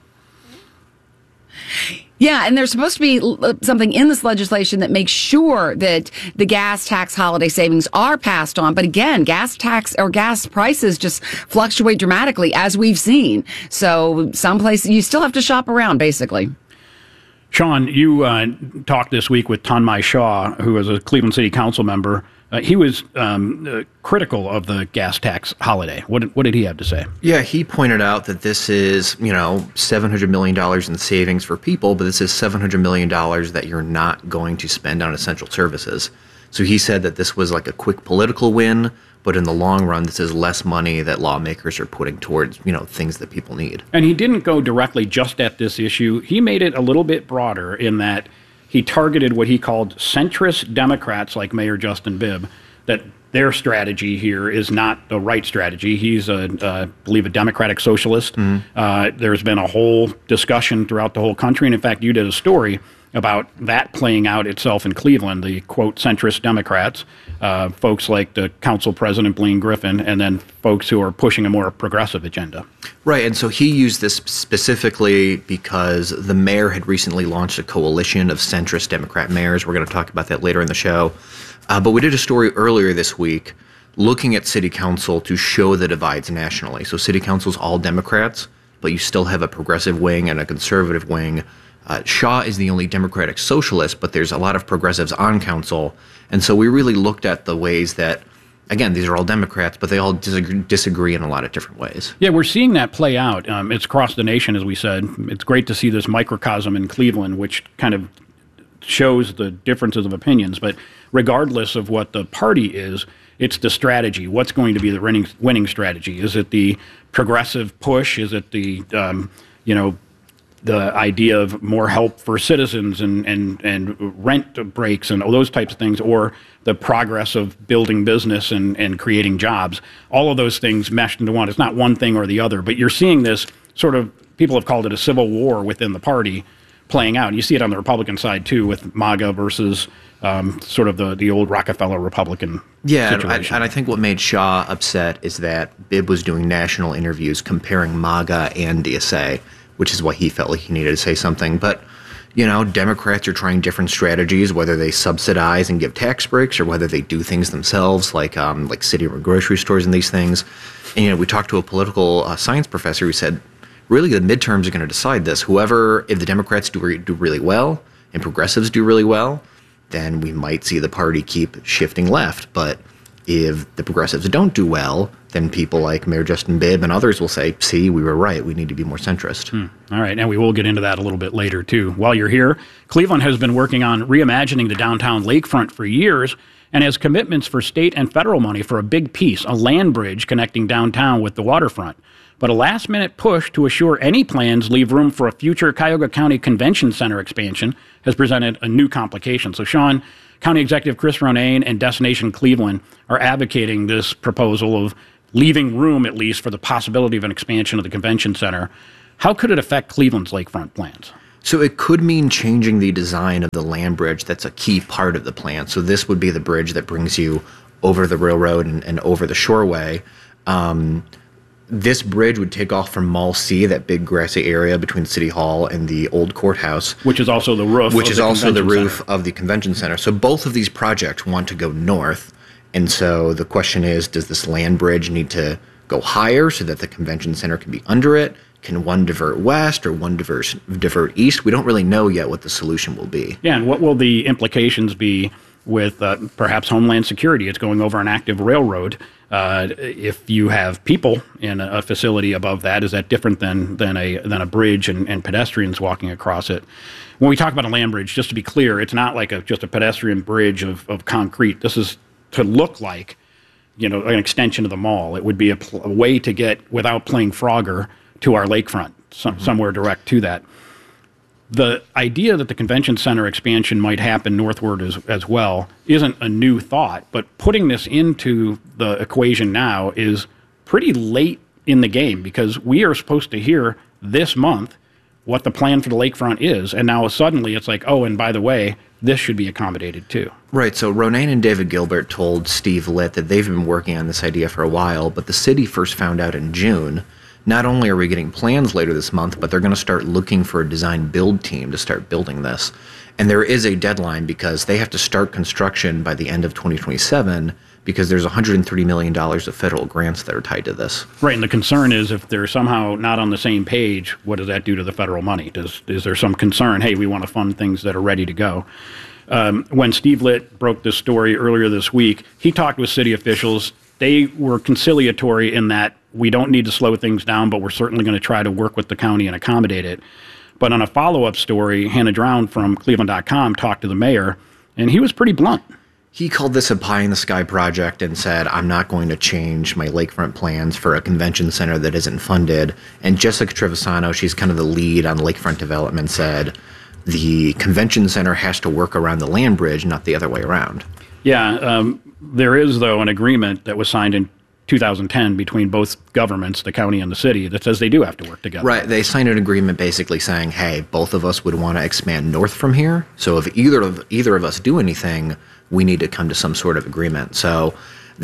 Yeah, and there's supposed to be something in this legislation that makes sure that the gas tax holiday savings are passed on. But again, gas tax or gas prices just fluctuate dramatically, as we've seen. So some places you still have to shop around, basically. Sean, you talked this week with Tanmay Shah, who is a Cleveland City Council member. He was critical of the gas tax holiday. What did he have to say? Yeah, he pointed out that this is, $700 million in savings for people, but this is $700 million that you're not going to spend on essential services. So he said that this was like a quick political win, but in the long run, this is less money that lawmakers are putting towards, things that people need. And he didn't go directly just at this issue. He made it a little bit broader in that he targeted what he called centrist Democrats like Mayor Justin Bibb, that their strategy here is not the right strategy. He's, I believe, a Democratic socialist. Mm-hmm. There's been a whole discussion throughout the whole country. And in fact, you did a story about that playing out itself in Cleveland, the, quote, centrist Democrats, folks like the council president, Blaine Griffin, and then folks who are pushing a more progressive agenda. Right, and so he used this specifically because the mayor had recently launched a coalition of centrist Democrat mayors. We're going to talk about that later in the show. But we did a story earlier this week looking at city council to show the divides nationally. So city council's all Democrats, but you still have a progressive wing and a conservative wing. Shaw is the only Democratic socialist, but there's a lot of progressives on council. And so we really looked at the ways that, again, these are all Democrats, but they all disagree in a lot of different ways. Yeah, we're seeing that play out. It's across the nation, as we said. It's great to see this microcosm in Cleveland, which kind of shows the differences of opinions. But regardless of what the party is, it's the strategy. What's going to be the winning strategy? Is it the progressive push? Is it the, the idea of more help for citizens and rent breaks and all those types of things, or the progress of building business and creating jobs? All of those things meshed into one. It's not one thing or the other, but you're seeing this sort of, people have called it a civil war within the party playing out. And you see it on the Republican side, too, with MAGA versus sort of the old Rockefeller Republican situation. And I think what made Shaw upset is that Bibb was doing national interviews comparing MAGA and DSA, which is why he felt like he needed to say something. But, Democrats are trying different strategies, whether they subsidize and give tax breaks or whether they do things themselves, like city or grocery stores and these things. And, we talked to a political science professor who said, really, the midterms are going to decide this. If the Democrats do really well and progressives do really well, then we might see the party keep shifting left. But if the progressives don't do well, then people like Mayor Justin Bibb and others will say, see, we were right. We need to be more centrist. All right. And we will get into that a little bit later, too. While you're here, Cleveland has been working on reimagining the downtown lakefront for years and has commitments for state and federal money for a big piece, a land bridge connecting downtown with the waterfront. but a last-minute push to assure any plans leave room for a future Cuyahoga County Convention Center expansion has presented a new complication. So, Sean, County Executive Chris Ronayne and Destination Cleveland are advocating this proposal of leaving room, at least, for the possibility of an expansion of the convention center. How could it affect Cleveland's lakefront plans? So it could mean changing the design of the land bridge that's a key part of the plan. So this would be the bridge that brings you over the railroad and over the shoreway. This bridge would take off from Mall C, that big grassy area between City Hall and the old courthouse. Which is also the roof of the convention center. So both of these projects want to go north. And so the question is, does this land bridge need to go higher so that the convention center can be under it? Can one divert west or one divert east? We don't really know yet what the solution will be. Yeah, and what will the implications be with perhaps Homeland Security? It's going over an active railroad. If you have people in a facility above that, is that different than a bridge and pedestrians walking across it? When we talk about a land bridge, just to be clear, it's not like just a pedestrian bridge of concrete. This is to look like, an extension of the mall. It would be a way to get, without playing Frogger, to our lakefront, somewhere direct to that. The idea that the convention center expansion might happen northward as well isn't a new thought, but putting this into the equation now is pretty late in the game, because we are supposed to hear this month what the plan for the lakefront is, and now suddenly it's like, oh, and by the way, this should be accommodated too. Right, so Ronayne and David Gilbert told Steve Litt that they've been working on this idea for a while, but the city first found out in June. Not only are we getting plans later this month, but they're going to start looking for a design build team to start building this. And there is a deadline because they have to start construction by the end of 2027 because there's $130 million of federal grants that are tied to this. Right, and the concern is if they're somehow not on the same page, what does that do to the federal money? Is there some concern, hey, we want to fund things that are ready to go? When Steve Litt broke this story earlier this week, he talked with city officials. They were conciliatory in that we don't need to slow things down, but we're certainly going to try to work with the county and accommodate it. But on a follow-up story, Hannah Drown from Cleveland.com talked to the mayor, and he was pretty blunt. He called this a pie-in-the-sky project and said, I'm not going to change my lakefront plans for a convention center that isn't funded. And Jessica Trevisano, she's kind of the lead on lakefront development, said the convention center has to work around the land bridge, not the other way around. Yeah, there is, though, an agreement that was signed in 2010 between both governments, the county and the city, that says they do have to work together. Right. They signed an agreement basically saying, hey, both of us would want to expand north from here. So if either of us do anything, we need to come to some sort of agreement. So,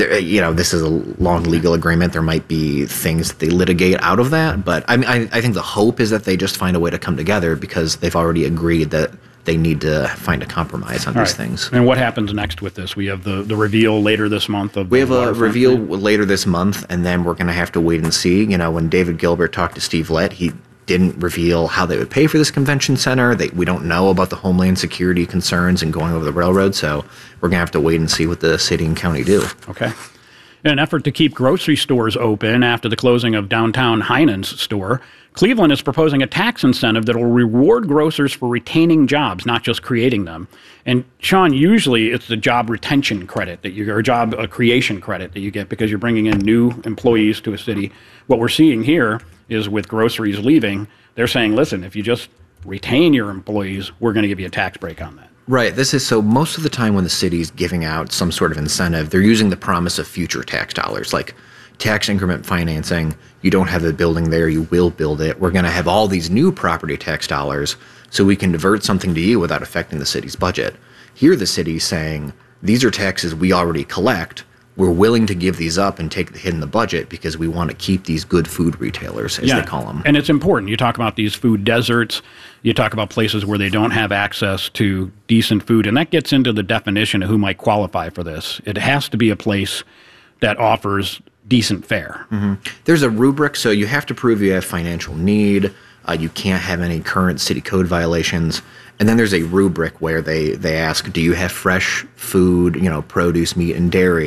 this is a long legal agreement. There might be things that they litigate out of that. But I think the hope is that they just find a way to come together because they've already agreed that they need to find a compromise on these things. And what happens next with this? We have the reveal later this month. We have a reveal later this month, and then we're going to have to wait and see. When David Gilbert talked to Steve Litt, he didn't reveal how they would pay for this convention center. We don't know about the Homeland Security concerns and going over the railroad, so we're going to have to wait and see what the city and county do. Okay. In an effort to keep grocery stores open after the closing of downtown Heinen's store, Cleveland is proposing a tax incentive that will reward grocers for retaining jobs, not just creating them. And Sean, usually it's the job retention credit or job creation credit that you get because you're bringing in new employees to a city. What we're seeing here is with groceries leaving, they're saying, listen, if you just retain your employees, we're going to give you a tax break on that. Right. This is so most of the time when the city's giving out some sort of incentive, they're using the promise of future tax dollars, like tax increment financing. You don't have a building there, you will build it. We're going to have all these new property tax dollars so we can divert something to you without affecting the city's budget. Here the city's saying, these are taxes we already collect. We're willing to give these up and take the hit in the budget because we want to keep these good food retailers, as they call them. And it's important. You talk about these food deserts. You talk about places where they don't have access to decent food. And that gets into the definition of who might qualify for this. It has to be a place that offers decent fare. Mm-hmm. There's a rubric, so you have to prove you have financial need. You can't have any current city code violations. And then there's a rubric where they ask, do you have fresh food, produce, meat, and dairy?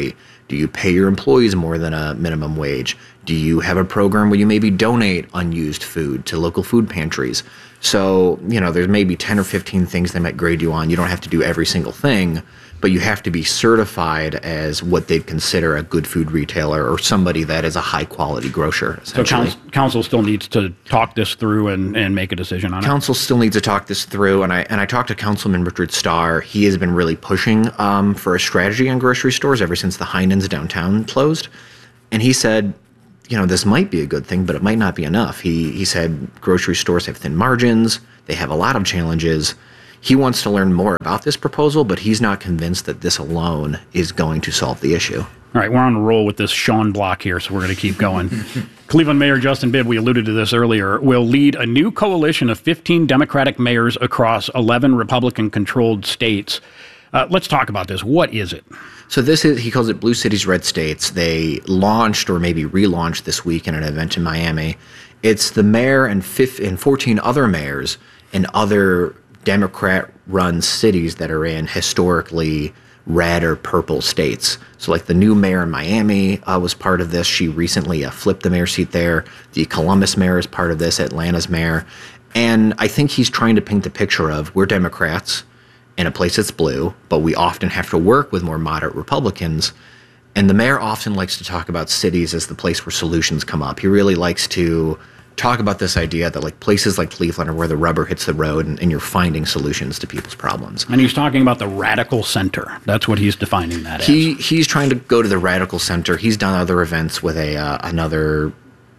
Do you pay your employees more than a minimum wage? Do you have a program where you maybe donate unused food to local food pantries? So, there's maybe 10 or 15 things they might grade you on. You don't have to do every single thing, but you have to be certified as what they'd consider a good food retailer or somebody that is a high-quality grocer, essentially. So council still needs to talk this through and make a decision on it? Council still needs to talk this through, and I talked to Councilman Richard Starr. He has been really pushing for a strategy on grocery stores ever since the Heinen's downtown closed. And he said, this might be a good thing, but it might not be enough. He said grocery stores have thin margins. They have a lot of challenges. He wants to learn more about this proposal, but he's not convinced that this alone is going to solve the issue. All right, we're on a roll with this Sean block here, so we're going to keep going. Cleveland Mayor Justin Bibb, we alluded to this earlier, will lead a new coalition of 15 Democratic mayors across 11 Republican-controlled states. Let's talk about this. What is it? So he calls it Blue Cities, Red States. They launched or maybe relaunched this week in an event in Miami. It's the mayor and 14 other mayors in other Democrat-run cities that are in historically red or purple states. So like the new mayor in Miami was part of this. She recently flipped the mayor seat there. The Columbus mayor is part of this, Atlanta's mayor. And I think he's trying to paint the picture of we're Democrats in a place that's blue, but we often have to work with more moderate Republicans. And the mayor often likes to talk about cities as the place where solutions come up. He really likes to talk about this idea that like places like Cleveland are where the rubber hits the road and you're finding solutions to people's problems. And he's talking about the radical center. That's what he's defining that as. He's trying to go to the radical center. He's done other events with another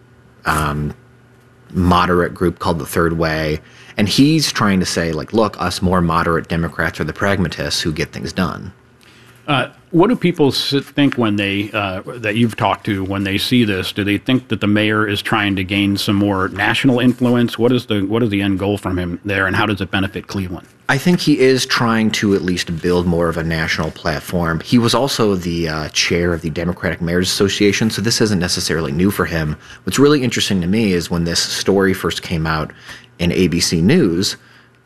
moderate group called the Third Way. And he's trying to say, like, look, us more moderate Democrats are the pragmatists who get things done. What do people think when they that you've talked to when they see this? Do they think that the mayor is trying to gain some more national influence? What is the end goal from him there, and how does it benefit Cleveland? I think he is trying to at least build more of a national platform. He was also the chair of the Democratic Mayors Association, so this isn't necessarily new for him. What's really interesting to me is when this story first came out in ABC News,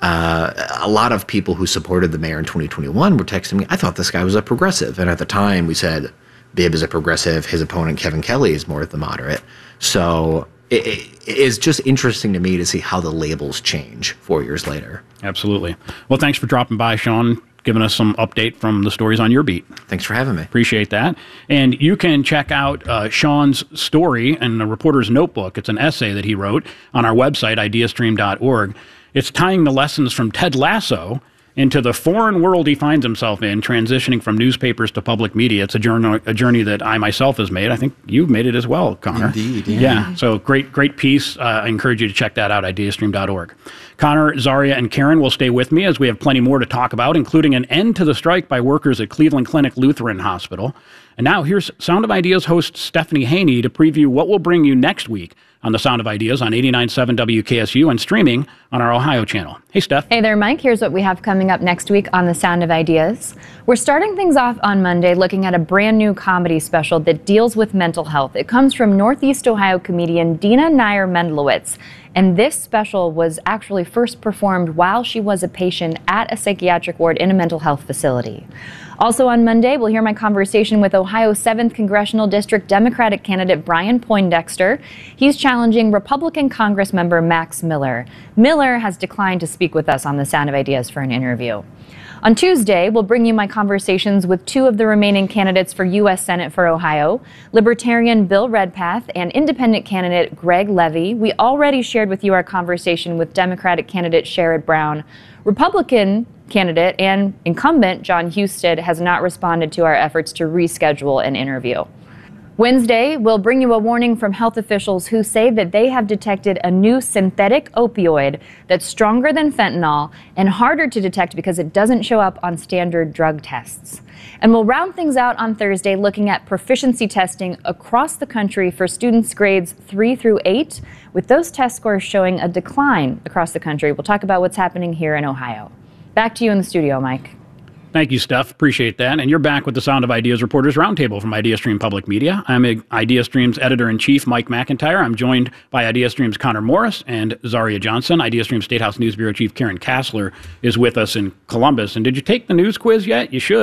a lot of people who supported the mayor in 2021 were texting me, I thought this guy was a progressive. And at the time we said, Bibb is a progressive, his opponent Kevin Kelly is more of the moderate. So it is just interesting to me to see how the labels change 4 years later. Absolutely. Well, thanks for dropping by, Sean, giving us some update from the stories on your beat. Thanks for having me. Appreciate that. And you can check out Sean's story in the Reporter's Notebook. It's an essay that he wrote on our website, ideastream.org. It's tying the lessons from Ted Lasso into the foreign world he finds himself in, transitioning from newspapers to public media. It's a journey that I myself has made. I think you've made it as well, Connor. Indeed, yeah. So great piece. I encourage you to check that out, ideastream.org. Connor, Zaria, and Karen will stay with me as we have plenty more to talk about, including an end to the strike by workers at Cleveland Clinic Lutheran Hospital. And now here's Sound of Ideas host Stephanie Haney to preview what will bring you next week on the Sound of Ideas on 89.7 WKSU and streaming on our Ohio channel. Hey, Steph. Hey there, Mike. Here's what we have coming up next week on the Sound of Ideas. We're starting things off on Monday looking at a brand new comedy special that deals with mental health. It comes from Northeast Ohio comedian Dina Nair-Mendelowitz. And this special was actually first performed while she was a patient at a psychiatric ward in a mental health facility. Also on Monday, we'll hear my conversation with Ohio's 7th Congressional District Democratic candidate Brian Poindexter. He's challenging Republican Congressmember Max Miller. Miller has declined to speak with us on the Sound of Ideas for an interview. On Tuesday, we'll bring you my conversations with two of the remaining candidates for U.S. Senate for Ohio, Libertarian Bill Redpath and Independent candidate Greg Levy. We already shared with you our conversation with Democratic candidate Sherrod Brown. Republican candidate and incumbent John Husted has not responded to our efforts to reschedule an interview. Wednesday, we'll bring you a warning from health officials who say that they have detected a new synthetic opioid that's stronger than fentanyl and harder to detect because it doesn't show up on standard drug tests. And we'll round things out on Thursday looking at proficiency testing across the country for students grades 3 through 8, with those test scores showing a decline across the country. We'll talk about what's happening here in Ohio. Back to you in the studio, Mike. Thank you, Steph. Appreciate that. And you're back with the Sound of Ideas Reporters Roundtable from IdeaStream Public Media. I'm IdeaStream's editor-in-chief, Mike McIntyre. I'm joined by IdeaStream's Connor Morris and Zaria Johnson. IdeaStream State House News Bureau Chief Karen Kassler is with us in Columbus. And did you take the news quiz yet? You should.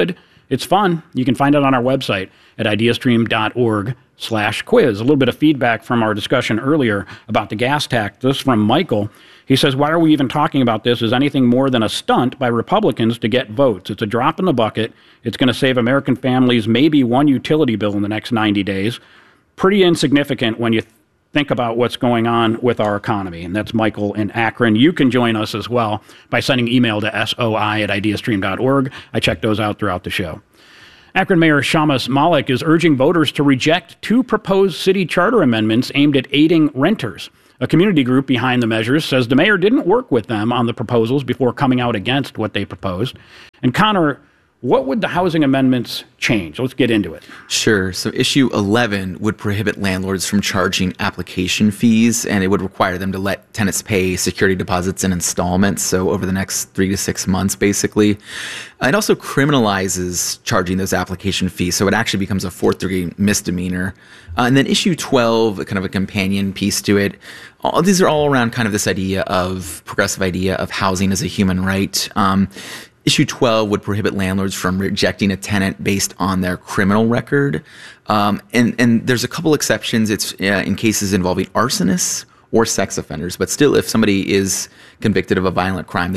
It's fun. You can find it on our website at ideastream.org/quiz. A little bit of feedback from our discussion earlier about the gas tax. This from Michael. He says, why are we even talking about this as anything more than a stunt by Republicans to get votes? It's a drop in the bucket. It's going to save American families maybe one utility bill in the next 90 days. Pretty insignificant when you think about what's going on with our economy. And that's Michael in Akron. You can join us as well by sending email to soi@ideastream.org. I check those out throughout the show. Akron Mayor Shamus Malik is urging voters to reject 2 proposed city charter amendments aimed at aiding renters. A community group behind the measures says the mayor didn't work with them on the proposals before coming out against what they proposed. And Connor, what would the housing amendments change? Let's get into it. Sure. So issue 11 would prohibit landlords from charging application fees, and it would require them to let tenants pay security deposits in installments, so over the next 3 to 6 months, basically. It also criminalizes charging those application fees, so it actually becomes a 4th-degree misdemeanor. And then issue 12, kind of a companion piece to it. These are all around kind of this progressive idea of housing as a human right. Issue 12 would prohibit landlords from rejecting a tenant based on their criminal record. And there's a couple exceptions. It's in cases involving arsonists or sex offenders. But still, if somebody is convicted of a violent crime,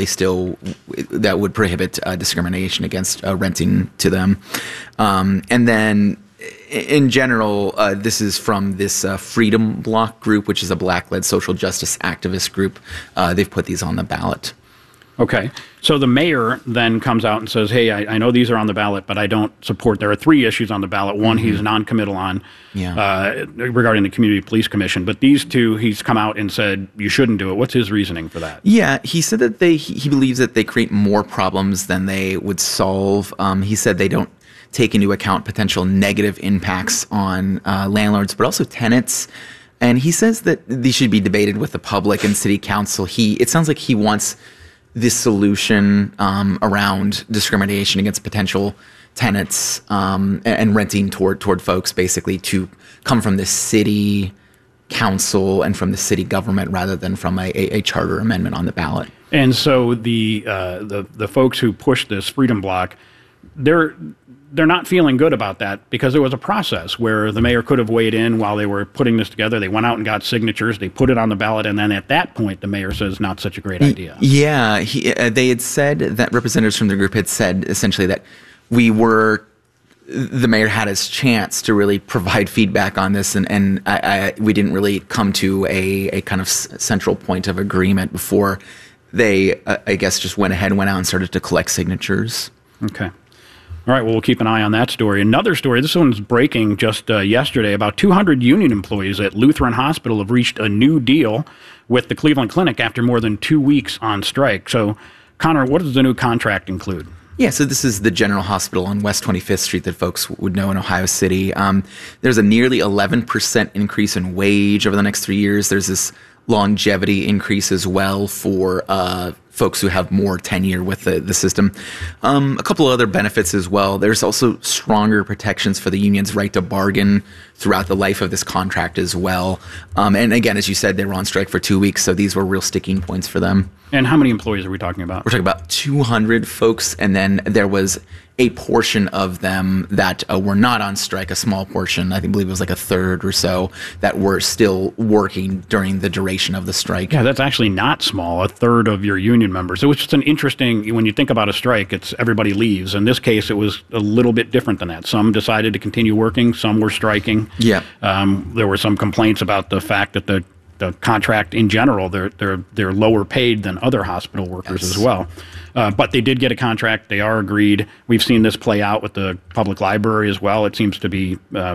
that would prohibit discrimination against renting to them. And then in general, this is from this Freedom Bloc group, which is a Black-led social justice activist group. They've put these on the ballot. Okay. So the mayor then comes out and says, hey, I know these are on the ballot, but I don't support. There are 3 issues on the ballot. One, he's non-committal on regarding the Community Police Commission. But these 2, he's come out and said, you shouldn't do it. What's his reasoning for that? Yeah, he said that he believes that they create more problems than they would solve. He said they don't take into account potential negative impacts on landlords, but also tenants. And he says that these should be debated with the public and city council. It sounds like he wants this solution around discrimination against potential tenants and renting toward folks basically to come from the city council and from the city government rather than from a charter amendment on the ballot. And so the folks who pushed this Freedom Bloc, they're not feeling good about that because it was a process where the mayor could have weighed in while they were putting this together. They went out and got signatures. They put it on the ballot. And then at that point, the mayor says, not such a great idea. Yeah. They had said that representatives from the group had said essentially that the mayor had his chance to really provide feedback on this. And we didn't really come to a kind of central point of agreement before they, I guess, just went out and started to collect signatures. Okay. All right, well, we'll keep an eye on that story. Another story, this one's breaking just yesterday. About 200 union employees at Lutheran Hospital have reached a new deal with the Cleveland Clinic after more than 2 weeks on strike. So, Connor, what does the new contract include? Yeah, so this is the General Hospital on West 25th Street that folks would know in Ohio City. There's a nearly 11% increase in wage over the next 3 years. There's this longevity increase as well for folks who have more tenure with the system. A couple of other benefits as well. There's also stronger protections for the union's right to bargain throughout the life of this contract as well. And again, as you said, they were on strike for 2 weeks, so these were real sticking points for them. And how many employees are we talking about? We're talking about 200 folks, and then there was a portion of them that were not on strike, a small portion, I believe it was like a third or so, that were still working during the duration of the strike. Yeah, that's actually not small, a third of your union members. It was just an interesting, when you think about a strike, it's everybody leaves. In this case, it was a little bit different than that. Some decided to continue working, some were striking. Yeah. There were some complaints about the fact that the contract in general, they're lower paid than other hospital workers as well. But they did get a contract. They are agreed. We've seen this play out with the public library as well. It seems to be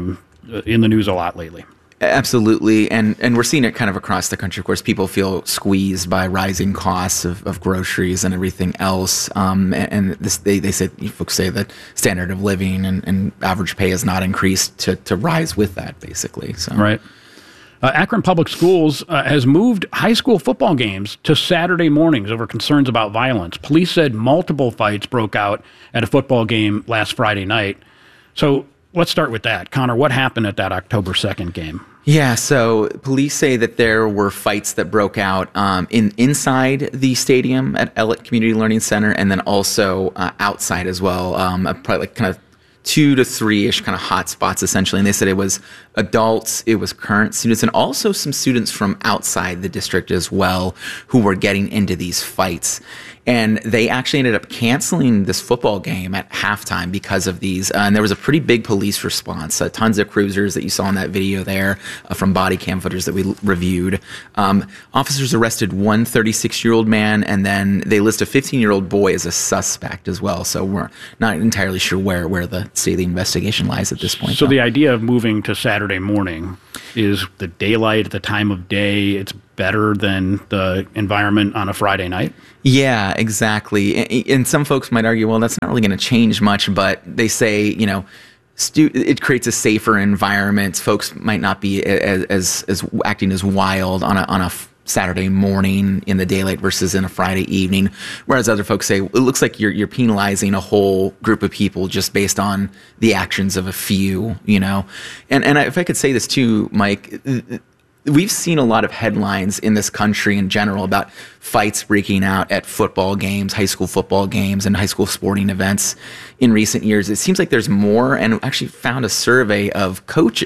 in the news a lot lately. Absolutely. And we're seeing it kind of across the country. Of course, people feel squeezed by rising costs of groceries and everything else. And this, folks say that standard of living and average pay has not increased to rise with that, basically. So. Right. Akron Public Schools has moved high school football games to Saturday mornings over concerns about violence. Police said multiple fights broke out at a football game last Friday night. So let's start with that. Connor, what happened at that October 2nd game? Yeah, so police say that there were fights that broke out inside the stadium at Ellett Community Learning Center and then also outside as well, probably like kind of 2 to 3-ish kind of hot spots, essentially. And they said it was adults, it was current students, and also some students from outside the district as well who were getting into these fights. And they actually ended up canceling this football game at halftime because of these. And there was a pretty big police response. Tons of cruisers that you saw in that video there from body cam footage that we reviewed. Officers arrested one 36-year-old man, and then they list a 15-year-old boy as a suspect as well. So we're not entirely sure where the state of the investigation lies at this point. So the idea of moving to Saturday morning is the daylight, the time of day, it's better than the environment on a Friday night? Yeah, exactly. And some folks might argue, well, that's not really going to change much, but they say, it creates a safer environment. Folks might not be as acting as wild on a Saturday morning in the daylight versus in a Friday evening. Whereas other folks say, it looks like you're penalizing a whole group of people just based on the actions of a few, And if I could say this too, Mike, we've seen a lot of headlines in this country in general about fights breaking out at football games, high school football games, and high school sporting events in recent years. It seems like there's more, and actually found a survey of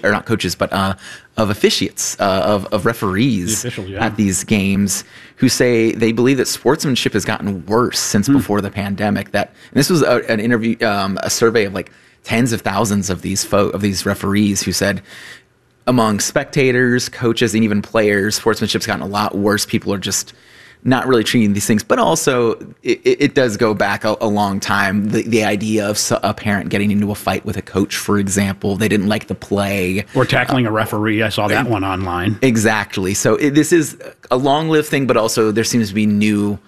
of officiates, of referees at these games who say they believe that sportsmanship has gotten worse since before the pandemic. And this was an interview, a survey of like tens of thousands of these referees who said, among spectators, coaches, and even players, sportsmanship's gotten a lot worse. People are just not really treating these things. But also, it does go back a long time. The idea of a parent getting into a fight with a coach, for example, they didn't like the play. Or tackling a referee. I saw that one online. Exactly. So this is a long-lived thing, but also there seems to be new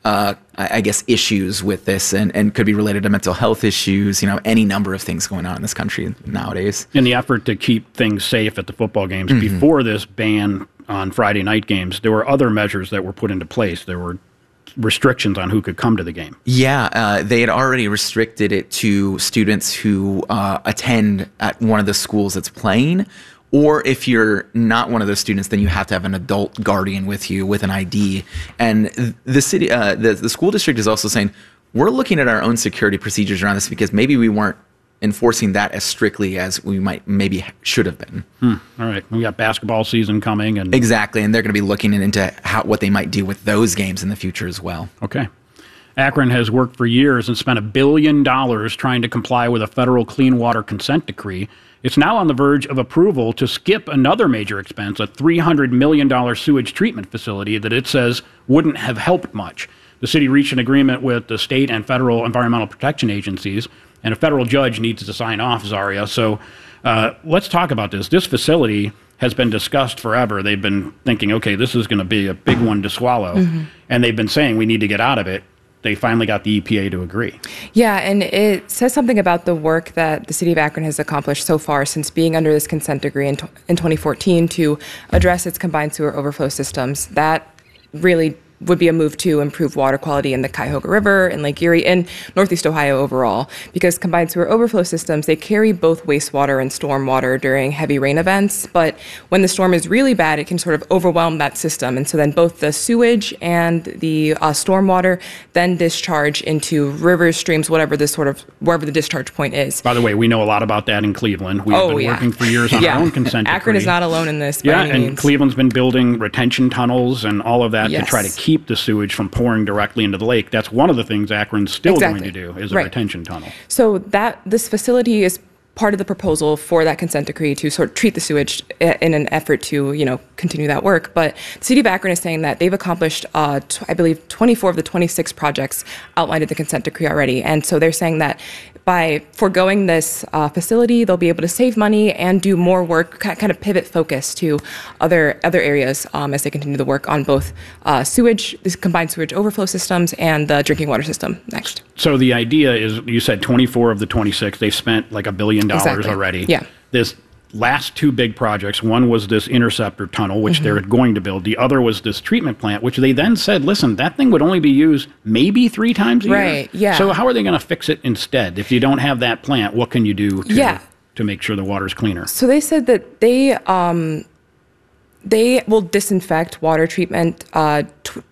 issues with this and could be related to mental health issues, any number of things going on in this country nowadays. In the effort to keep things safe at the football games, before this ban on Friday night games, there were other measures that were put into place. There were restrictions on who could come to the game. Yeah, they had already restricted it to students who attend at one of the schools that's playing. Or if you're not one of those students, then you have to have an adult guardian with you with an ID. And the city, the school district is also saying, we're looking at our own security procedures around this because maybe we weren't enforcing that as strictly as we maybe should have been. All right. We got basketball season coming. Exactly. And they're going to be looking into what they might do with those games in the future as well. Okay. Akron has worked for years and spent $1 billion trying to comply with a federal clean water consent decree. It's now on the verge of approval to skip another major expense, a $300 million sewage treatment facility that it says wouldn't have helped much. The city reached an agreement with the state and federal environmental protection agencies, and a federal judge needs to sign off, Zaria. So let's talk about this. This facility has been discussed forever. They've been thinking, okay, this is going to be a big one to swallow. And they've been saying we need to get out of it. They finally got the EPA to agree. Yeah, and it says something about the work that the city of Akron has accomplished so far since being under this consent decree in 2014 to address its combined sewer overflow systems. That really would be a move to improve water quality in the Cuyahoga River and Lake Erie and Northeast Ohio overall, because combined sewer overflow systems, they carry both wastewater and stormwater during heavy rain events, but when the storm is really bad, it can sort of overwhelm that system, and so then both the sewage and the stormwater then discharge into rivers, streams, wherever the discharge point is. By the way, we know a lot about that in Cleveland. We've been working for years on our own consent decree. Akron is not alone in this. Yeah, and Cleveland's been building retention tunnels and all of that to try to keep the sewage from pouring directly into the lake. That's one of the things Akron's still going to do is a retention tunnel. So this facility is part of the proposal for that consent decree to sort of treat the sewage in an effort to, continue that work. But the city of Akron is saying that they've accomplished, I believe, 24 of the 26 projects outlined in the consent decree already. And so they're saying that by foregoing this facility, they'll be able to save money and do more work, kind of pivot focus to other areas as they continue the work on both sewage, this combined sewage overflow systems, and the drinking water system next. So the idea is, you said 24 of the 26, they've spent like $1 billion already. Yeah. This last two big projects, one was this interceptor tunnel, which they're going to build. The other was this treatment plant, which they then said, listen, that thing would only be used maybe 3 times a year. Right, yeah. So how are they going to fix it instead? If you don't have that plant, what can you do to make sure the water's cleaner? So they said that they will disinfect water treatment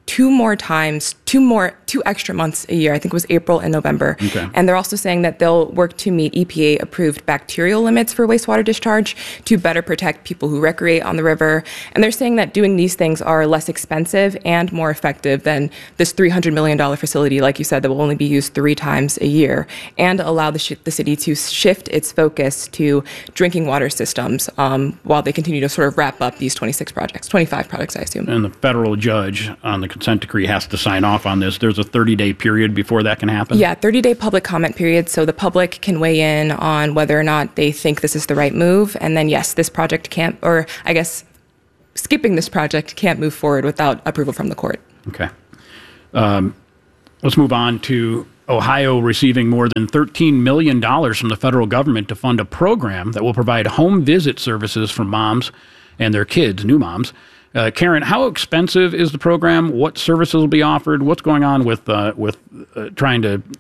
two extra months a year. I think it was April and November. Okay. And they're also saying that they'll work to meet EPA-approved bacterial limits for wastewater discharge to better protect people who recreate on the river. And they're saying that doing these things are less expensive and more effective than this $300 million facility, like you said, that will only be used 3 times a year, and allow the city to shift its focus to drinking water systems while they continue to sort of wrap up these 25 projects, I assume. And the federal judge on the consent decree has to sign off on this. There's a 30-day period before that can happen? Yeah, 30-day public comment period, so the public can weigh in on whether or not they think this is the right move. And then, yes, this project can't, or I guess skipping this project can't move forward without approval from the court. Okay. Let's move on to Ohio receiving more than $13 million from the federal government to fund a program that will provide home visit services for moms and their kids, new moms. Karen, how expensive is the program? What services will be offered? What's going on with trying to